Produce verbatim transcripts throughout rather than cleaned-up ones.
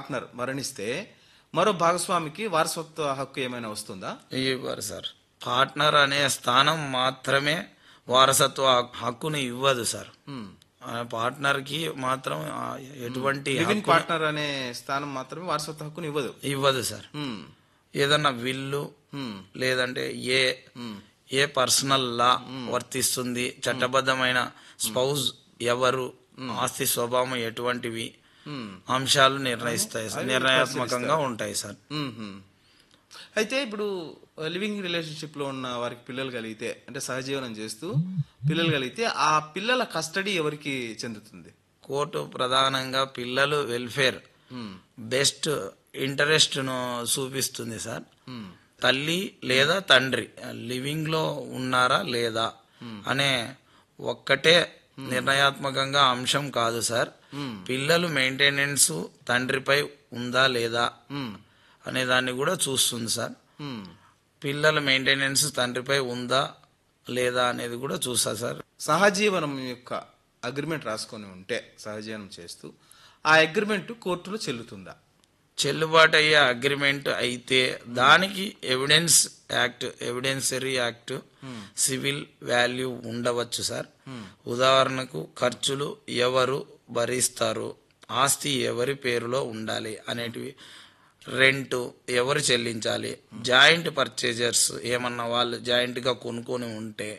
Partner మరణిస్తే మరో భాగస్వామికి వారసత్వ హక్కు ఏమైనా వస్తుందా? ఇవ్వరు సార్. పార్ట్నర్ అనే స్థానం మాత్రమే వారసత్వ హక్కుని ఇవ్వదు సార్. పార్ట్నర్ కి మాత్రం ఎటువంటి లివింగ్ పార్ట్నర్ అనే స్థానం మాత్రమే వారసత్వ హక్కుని ఇవ్వదు ఇవ్వదు సార్. ఏదన్నా విల్లు లేదంటే ఏ ఏ పర్సనల్ లా వర్తిస్తుంది, చట్టబద్ధమైన స్పౌజ్ ఎవరు, ఆస్తి స్వభావం ఎటువంటివి అంశాలు నిర్ణయిస్తాయి నిర్ణయాత్మకంగా ఉంటాయి సార్. అయితే ఇప్పుడు లివింగ్ రిలేషన్షిప్ లో ఉన్న వారికి పిల్లలు కలిగితే, అంటే సహజీవనం చేస్తూ పిల్లలు కలిగితే ఆ పిల్లల కస్టడీ ఎవరికి చెందుతుంది? కోర్టు ప్రధానంగా పిల్లలు వెల్ఫేర్ బెస్ట్ ఇంటరెస్ట్ ను చూపిస్తుంది సార్. తల్లి లేదా తండ్రి లివింగ్ లో ఉన్నారా లేదా అనే ఒక్కటే నిర్ణయాత్మకంగా అంశం కాదు సార్. పిల్లలు మెయింటెనెన్స్ తండ్రిపై ఉందా లేదా అనే దాన్ని కూడా చూస్తుంది సార్. పిల్లల మెయింటెనెన్స్ తండ్రిపై ఉందా లేదా అనేది కూడా చూస్తా సార్. సహజీవనం యొక్క అగ్రిమెంట్ రాసుకొని ఉంటే సహజీవనం చేస్తూ ఆ అగ్రిమెంట్ కోర్టులో చెల్లుతుందా? చెల్లుబాటు అయ్యే అగ్రిమెంట్ అయితే దానికి evidence act ఎవిడెన్సరీ act civil value ఉండవచ్చు సార్. ఉదాహరణకు ఖర్చులు ఎవరు భరిస్తారు, ఆస్తి ఎవరి పేరులో ఉండాలి అనేటివి, రెంట్ ఎవరు చెల్లించాలి, జాయింట్ పర్చేజర్స్ ఏమన్నా వాళ్ళు జాయింట్ గా కొనుక్కొని ఉంటే,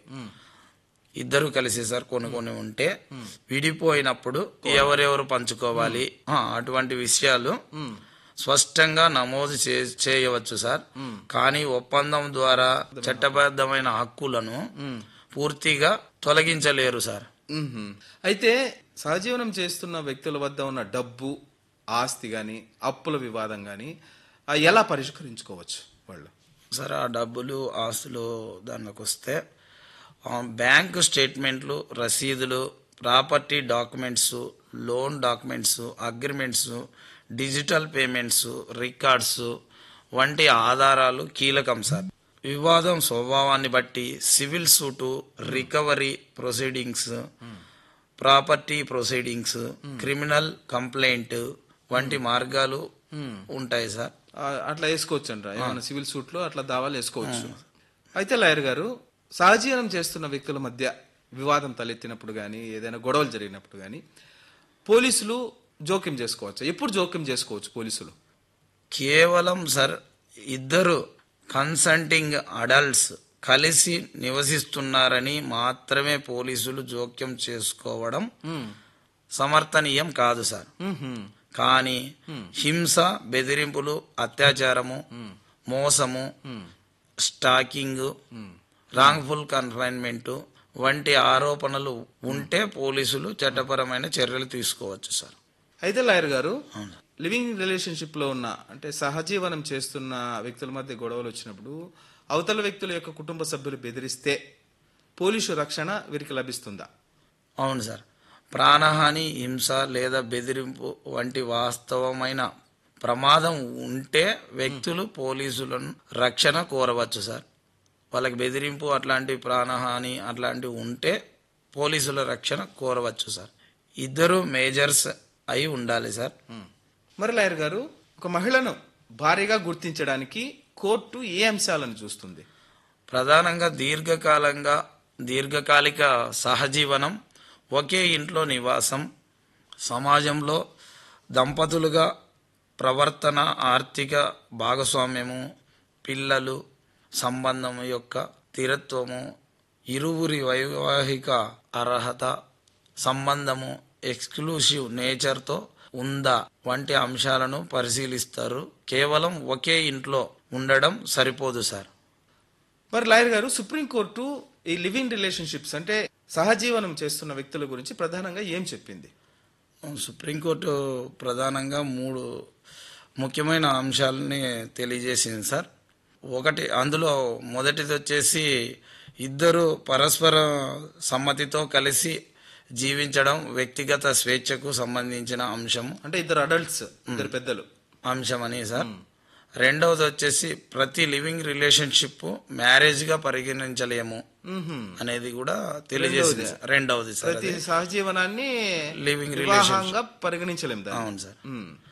ఇద్దరు కలిసి సార్ కొనుక్కొని ఉంటే విడిపోయినప్పుడు ఎవరెవరు పంచుకోవాలి, అటువంటి విషయాలు స్పష్టంగా నమోదు చేయవచ్చు సార్. కానీ ఒప్పందం ద్వారా చట్టబద్ధమైన హక్కులను పూర్తిగా తొలగించలేరు సార్. అయితే సహజీవనం చేస్తున్న వ్యక్తుల వద్ద ఉన్న డబ్బు, ఆస్తి గాని, అప్పుల వివాదం గాని ఎలా పరిష్కరించుకోవచ్చు వాళ్ళు? సార్ ఆ డబ్బులు ఆస్తులు దానికి వస్తే బ్యాంకు స్టేట్మెంట్లు, రసీదులు, property documents, loan documents, agreements, digital payments, records వంటి ఆధారాలు కీలకం సార్. వివాదం స్వభావాన్ని బట్టి civil suit, recovery proceedings, property proceedings, criminal complaint వంటి మార్గాలు ఉంటాయి సార్. అట్లా వేసుకోవచ్చు అంట, ఏమైనా సివిల్ సూట్ లో అట్లా దావాలు వేసుకోవచ్చు. అయితే లాయర్ గారు, సహజీవనం చేస్తున్న వ్యక్తుల మధ్య వివాదం తలెత్తినప్పుడు గానీ, ఏదైనా గొడవలు జరిగినప్పుడు గానీ పోలీసులు జోక్యం చేసుకోవచ్చు. ఎప్పుడు జోక్యం చేసుకోవచ్చు పోలీసులు? కేవలం సార్ ఇద్దరు కన్సంటింగ్ అడల్ట్స్ కలిసి నివసిస్తున్నారని మాత్రమే పోలీసులు జోక్యం చేసుకోవడం సమర్థనీయం కాదు సార్. కానీ హింస, బెదిరింపులు, అత్యాచారము, మోసము, స్టాకింగ్, రాంగ్ఫుల్ కన్ఫైన్మెంట్ వంటి ఆరోపణలు ఉంటే పోలీసులు చట్టపరమైన చర్యలు తీసుకోవచ్చు సార్. అయితే లాయర్ గారు, లివింగ్ రిలేషన్షిప్ లో ఉన్న, అంటే సహజీవనం చేస్తున్న వ్యక్తుల మధ్య గొడవలు వచ్చినప్పుడు అవతల వ్యక్తుల యొక్క కుటుంబ సభ్యులు బెదిరిస్తే పోలీసు రక్షణ వీరికి లభిస్తుందా? అవును సార్. ప్రాణహాని, హింస లేదా బెదిరింపు వంటి వాస్తవమైన ప్రమాదం ఉంటే వ్యక్తులు పోలీసులను రక్షణ కోరవచ్చు సార్. వాళ్ళకి బెదిరింపు అట్లాంటి ప్రాణహాని అట్లాంటివి ఉంటే పోలీసుల రక్షణ కోరవచ్చు సార్. ఇద్దరు మేజర్స్ అయి ఉండాలి సార్. మరి లాయర్ గారు, ఒక మహిళను భారీగా గుర్తించడానికి కోర్టు ఏ అంశాలను చూస్తుంది? ప్రధానంగా దీర్ఘకాలంగా దీర్ఘకాలిక సహజీవనం, ఒకే ఇంట్లో నివాసం, సమాజంలో దంపతులుగా ప్రవర్తన, ఆర్థిక భాగస్వామ్యము, పిల్లలు, సంబంధం యొక్క స్థిరత్వము, ఇరువురి వైవాహిక అర్హత, సంబంధము ఎక్స్క్లూసివ్ నేచర్తో ఉందా వంటి అంశాలను పరిశీలిస్తారు. కేవలం ఒకే ఇంట్లో ఉండడం సరిపోదు సార్. మరి లాయర్ గారు, సుప్రీంకోర్టు ఈ లివింగ్ రిలేషన్షిప్స్ అంటే సహజీవనం చేస్తున్న వ్యక్తుల గురించి ప్రధానంగా ఏం చెప్పింది? సుప్రీంకోర్టు ప్రధానంగా మూడు ముఖ్యమైన అంశాలని తెలియజేసింది సార్. ఒకటి, అందులో మొదటిది వచ్చేసి ఇద్దరు పరస్పర సమ్మతితో కలిసి జీవించడం వ్యక్తిగత స్వేచ్ఛకు సంబంధించిన అంశం, అంటే ఇద్దరు అడల్ట్స్, ఇద్దరు పెద్దలు అంశం అని సార్. రెండవది వచ్చేసి ప్రతి లివింగ్ రిలేషన్షిప్ మ్యారేజ్ గా పరిగణించలేము అనేది కూడా తెలియజేసింది. రెండవది సార్, ప్రతి సహజీవనాన్ని లివింగ్ రిలేషన్ పరిగణించలేము. అవును సార్.